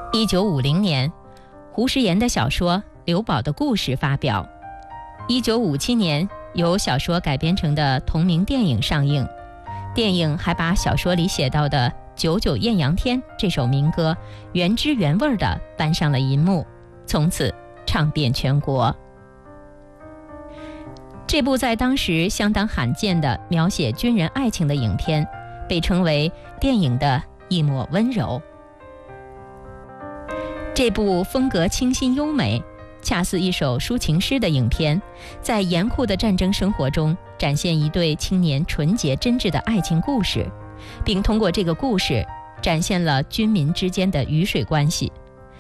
1950年，胡适言的小说《刘宝的故事》发表。1957年，由小说改编成的同名电影上映。电影还把小说里写到的《九九艳阳天》这首民歌原汁原味地搬上了银幕，从此唱遍全国。这部在当时相当罕见的描写军人爱情的影片，被称为电影的一抹温柔。这部风格清新优美，恰似一首抒情诗的影片，在严酷的战争生活中展现一对青年纯洁真挚的爱情故事，并通过这个故事展现了军民之间的鱼水关系。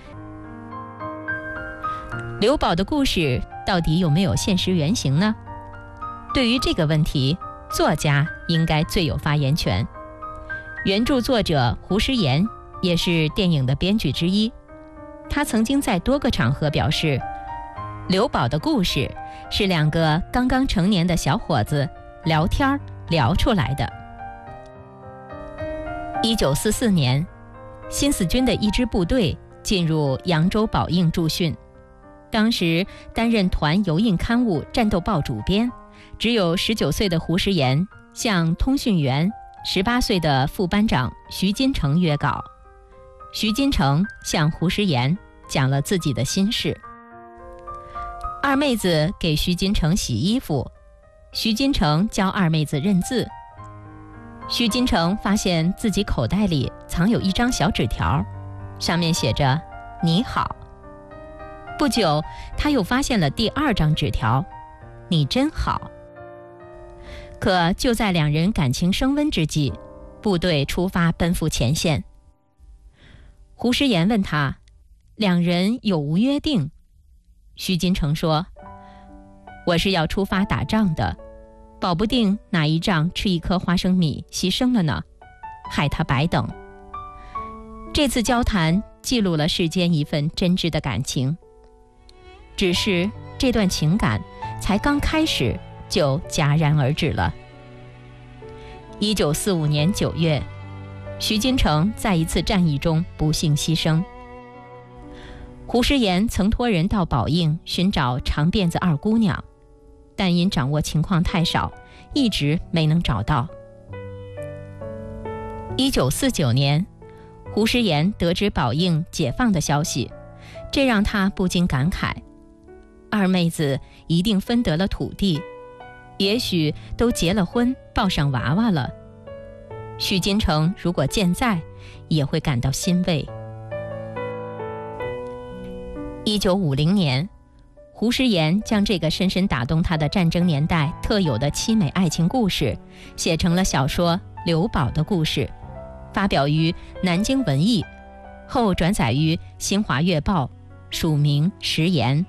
刘宝的故事到底有没有现实原型呢？对于这个问题，作家应该最有发言权。原著作者胡适言也是电影的编剧之一，他曾经在多个场合表示，刘宝的故事是两个刚刚成年的小伙子聊天聊出来的。1944年，新四军的一支部队进入扬州宝应驻训，当时担任团油印刊物《战斗报》主编，只有19岁的胡适言向通讯员18岁的副班长徐金城约稿。徐金城向胡适言讲了自己的心事。二妹子给徐金城洗衣服，徐金城教二妹子认字。徐金城发现自己口袋里藏有一张小纸条，上面写着你好。不久，他又发现了第二张纸条，你真好。可就在两人感情升温之际，部队出发奔赴前线。胡适言问他，两人有无约定？徐金城说，我是要出发打仗的，保不定哪一仗吃一颗花生米牺牲了呢，害他白等。这次交谈记录了世间一份真挚的感情，只是这段情感才刚开始就戛然而止了。1945年9月，徐金城在一次战役中不幸牺牲。胡适言曾托人到宝应寻找长辫子二姑娘，但因掌握情况太少，一直没能找到。1949年，胡适言得知宝应解放的消息，这让他不禁感慨，二妹子一定分得了土地，也许都结了婚，抱上娃娃了。徐金城如果健在，也会感到欣慰。1950年，胡适言将这个深深打动他的战争年代特有的凄美爱情故事写成了小说《刘宝的故事》，发表于南京文艺，后转载于新华月报，署名石岩。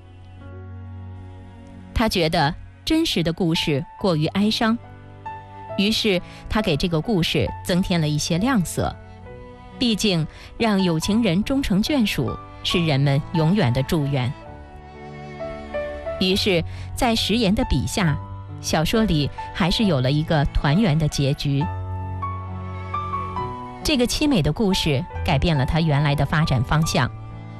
他觉得真实的故事过于哀伤，于是他给这个故事增添了一些亮色。毕竟让有情人终成眷属是人们永远的祝愿。于是在石岩的笔下，小说里还是有了一个团圆的结局。这个凄美的故事改变了他原来的发展方向。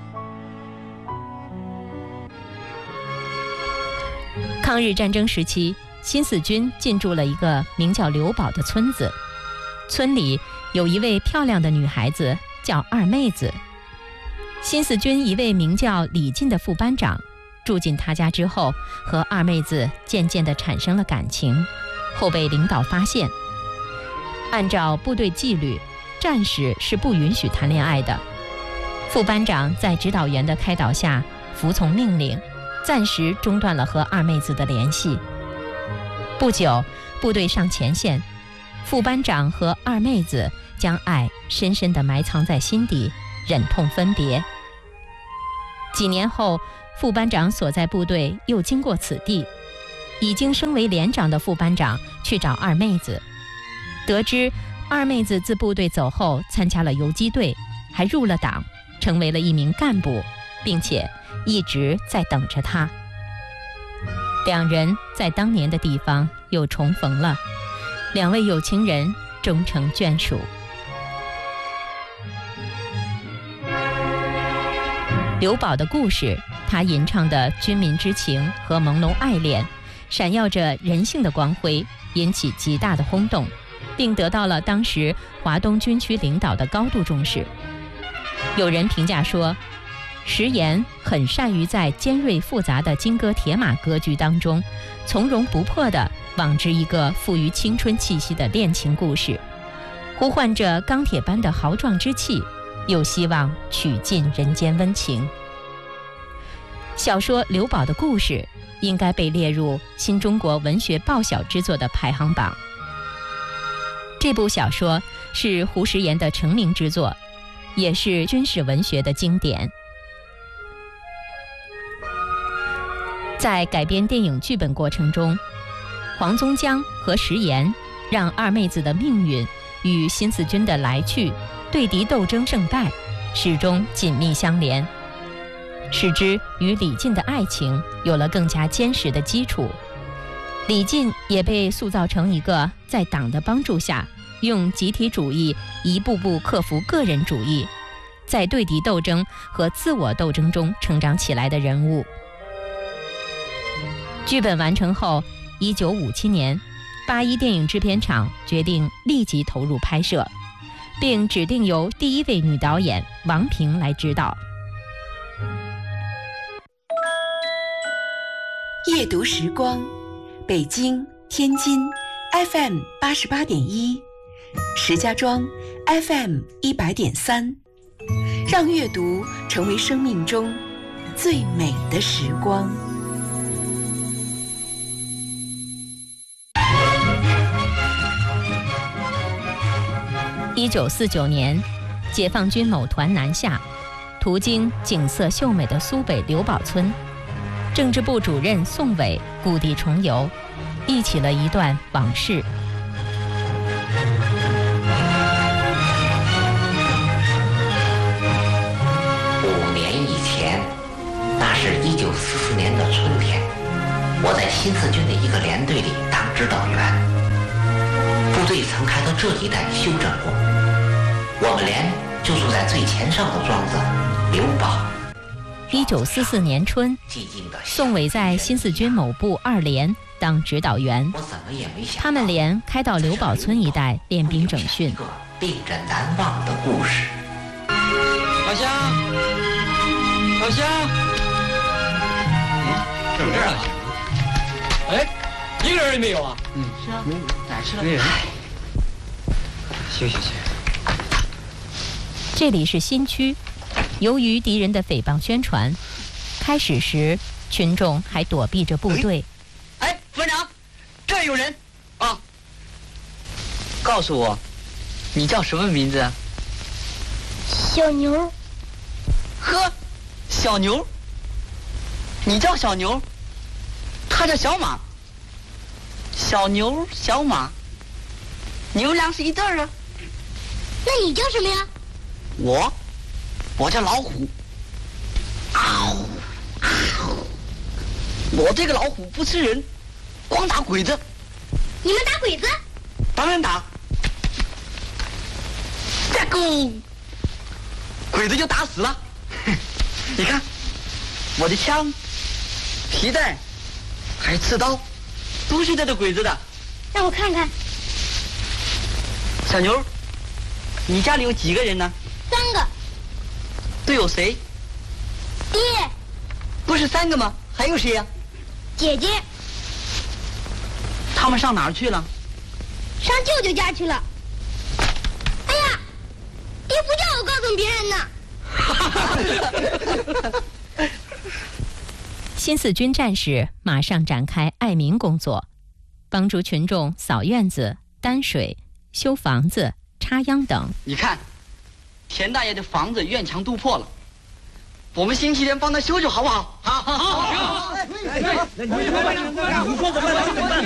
抗日战争时期，新四军进驻了一个名叫刘宝的村子，村里有一位漂亮的女孩子叫二妹子。新四军一位名叫李进的副班长住进他家之后，和二妹子渐渐地产生了感情，后被领导发现。按照部队纪律，战士是不允许谈恋爱的。副班长在指导员的开导下服从命令，暂时中断了和二妹子的联系。不久，部队上前线，副班长和二妹子将爱深深地埋藏在心底，忍痛分别。几年后，副班长所在部队又经过此地，已经升为连长的副班长去找二妹子，得知二妹子自部队走后参加了游击队，还入了党，成为了一名干部，并且一直在等着他。两人在当年的地方又重逢了，两位有情人终成眷属。 刘宝的故事，他吟唱的军民之情和朦胧爱恋，闪耀着人性的光辉，引起极大的轰动，并得到了当时华东军区领导的高度重视。有人评价说，石岩很善于在尖锐复杂的金戈铁马格局当中，从容不迫地网织一个富于青春气息的恋情故事，呼唤着钢铁般的豪壮之气，又希望取尽人间温情。小说《刘宝的故事》应该被列入新中国文学报小之作的排行榜。这部小说是胡石岩的成名之作，也是军事文学的经典。在改编电影剧本过程中，黄宗江和石岩让二妹子的命运与新四军的来去、对敌斗争胜败始终紧密相连，使之与李进的爱情有了更加坚实的基础。李进也被塑造成一个在党的帮助下，用集体主义一步步克服个人主义，在对敌斗争和自我斗争中成长起来的人物。剧本完成后，1957年，81电影制片厂决定立即投入拍摄，并指定由第一位女导演王平来指导。 夜读时光，北京、天津 FM 88.1，石家庄 FM 100.3，让阅读成为生命中最美的时光。 1949年，解放军某团南下，途经景色秀美的苏北刘堡村，政治部主任宋伟故地重游，忆起了一段往事。 5年以前，那是1944年的春天，我在新四军的一个连队里当指导员。部队曾开到这一带休整过，我们连就住在最前哨的庄子刘堡。 1944年春，宋伟在新四军某部2连当指导员，他们连开到刘堡村一带练兵整训。 一个令人难忘的故事。 老乡，老乡，整这儿啊？哎，一个人也没有啊？ 是啊，哪去了？ 没人。行。 这里是新区，由于敌人的诽谤宣传，开始时群众还躲避着部队。 哎，团长，这有人啊！告诉我，你叫什么名字啊？ 小牛。 呵，小牛。你叫小牛，他叫小马。小牛小马，你们俩是一对儿啊？ 那你叫什么呀？ 我叫老虎。我这个老虎不吃人，光打鬼子。 你们打鬼子？ 当然打。这个鬼子就打死了。你看，我的枪、皮带，还有刺刀，都是这个鬼子的。 让我看看。 小牛，你家里有几个人呢 3个。 都有谁？ 爹。 不是3个吗？还有谁呀？ 姐姐。 他们上哪儿去了？ 上舅舅家去了。哎呀，爹不叫我告诉别人呢。 新四军战士马上展开爱民工作，帮助群众扫院子、担水、修房子、插秧等。 你看，田大爷的房子院墙都破了，我们星期天帮他修修好不好？好。